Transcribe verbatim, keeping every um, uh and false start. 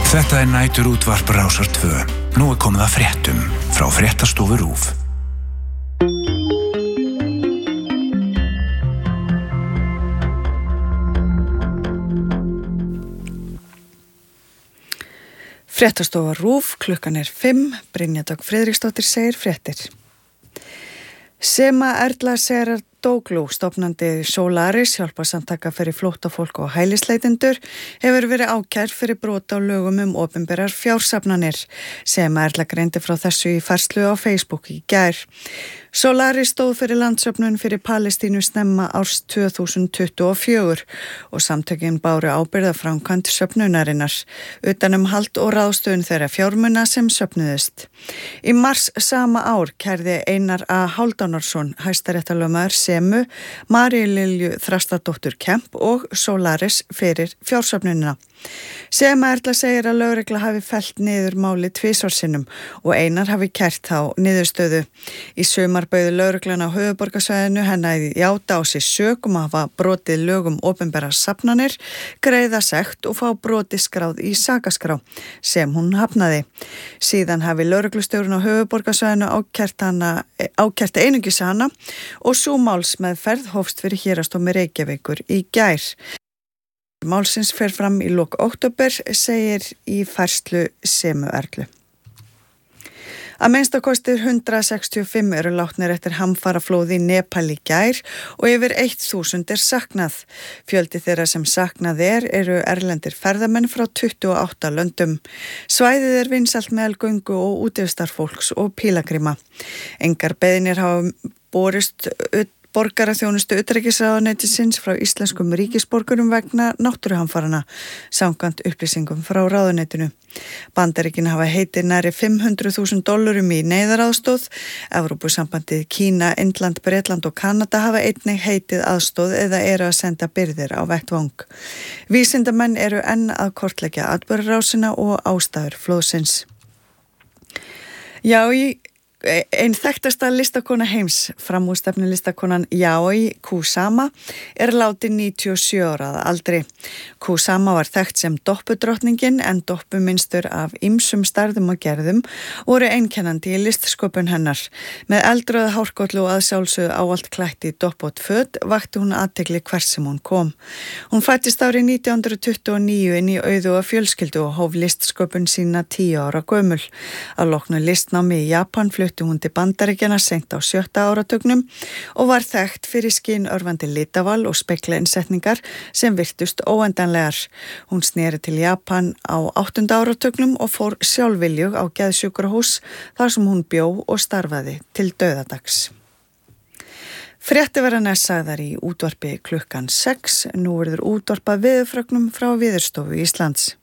Þetta er næturútvarp Rásar tvö. Nú er komið að fréttum frá Fréttastofu RÚV. Fréttastofa RÚV, klukkan er fimm, Brynja Dögg Friðriksdóttir segir fréttir. Sema Erla Serardoglu, stofnandi Solaris, hjálparsamtaka fyrir flóttafólk og hælisleitendur, hefur verið ákærð fyrir brot á lögum um opinberar fjársafnanir. Sema Erla greindi frá þessu í færslu á Facebook í gær. Solaris stóð fyrir landsöfnun fyrir Palestínu snemma árs tvö þúsund tuttugu og fjögur og samtökin báru ábyrgð á framkvæmd söfnunarinnar, utanum hald og ráðstöfun þeirra fjármuna sem söfnuðust. Í mars sama ár kærði Einar A. Hálfdánarsson, hæstaréttarlögmaður Semu, Maríu Lilju Þrastardóttur Kemp og Solaris fyrir fjársöfnunina. Sema Erla segir að lögregla hafi fellt niður máli tvisvar sinnum og Einar hafi kært þá niðurstöðu. Í sumar bauð lögreglan á höfuðborgarsvæðinu henni að játa á sig sök um að hafa brotið lögum opinberar safnanir, greiða sekt og fá brotið skráð í sakaskrá, sem hún hafnaði. Síðan hafi lögreglustjórinn á höfuðborgarsvæðinu ákært hana, ákært einungis hana og sú málsmeðferð hófst fyrir Héraðsdómi Reykjavíkur í gær. Málsins fer fram í lok október, segir í færslu Semu Erlu. Að minnstakosti hundrað sextíu og fimm eru látnir eftir hamfaraflóð í Nepal í gær og yfir þúsund er saknað. Fjöldi þeirra sem saknað er eru erlendir ferðamenn frá tuttugu og átta löndum. Svæðið er vinsælt meðal göngu og útivistarfólks og pílagrima. Engar beiðnir hafa borist borgaraþjónustu utanríkisráðuneytisins frá íslenskum ríkisborgurum vegna náttúruhamfaranna, samkvæmt upplýsingum frá ráðuneytinu. Bandaríkin hafa heitið nærri fimm hundruð þúsund dollurum í neyðaraðstóð. Evrópusambandið, Kína, Indland, Bretland og Kanada hafa einnig heitið aðstóð eða eru að senda birgðir á vettvang. Vísindamenn eru enn að kortleggja atburðarásina og ástæður flóðsins. Já, í Ein þekktasta listakona heims, framúrstefnu listakonan Yayoi Kusama, er látin níutíu og sjö ára að aldri. Kusama var þekkt sem doppudrottningin en doppumynstur af ýmsum stærðum og gerðum voru einkennandi í listsköpun hennar. Með eldröða hárkollu og að sjálfsögðu ávallt klætt í doppótt föt vakti hún athygli hvers sem hún kom. Hún fæddist árið nítján hundruð tuttugu og níu inn í auðuga fjölskyldu og hóf listsköpun sína tíu ára gömul. Að loknu listnámi í Japan flutti hún til Bandaríkjanna seint á sjötta áratugnum og var þekkt fyrir skynörvandi litaval og speglainnsetningar sem virtust óendanlegar. Hún sneri til Japan á áttunda áratugnum og fór sjálfviljug á geðsjúkrahús þar sem hún bjó og starfaði til dauðadags. Fréttir verða næst sagðar í útvarpi klukkan sex. Nú verður útvarpað veðurfregnum frá Veðurstofu Íslands.